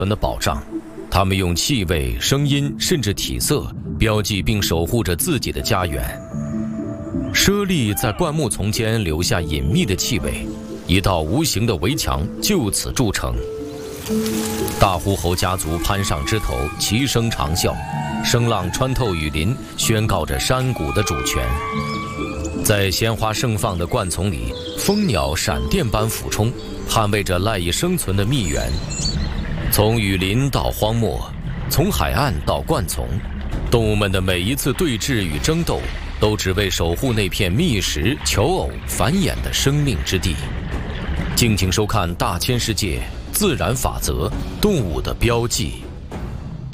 存的保障。它们用气味、声音甚至体色标记并守护着自己的家园。猞猁在灌木丛间留下隐秘的气味，一道无形的围墙就此筑成。大狐猴家族攀上枝头，齐声长啸，声浪穿透雨林，宣告着山谷的主权。在鲜花盛放的灌丛里，蜂鸟闪电般俯冲，捍卫着赖以生存的蜜源。从雨林到荒漠，从海岸到灌丛，动物们的每一次对峙与争斗，都只为守护那片觅食、求偶、繁衍的生命之地。敬请收看《大千世界：自然法则：动物的标记》。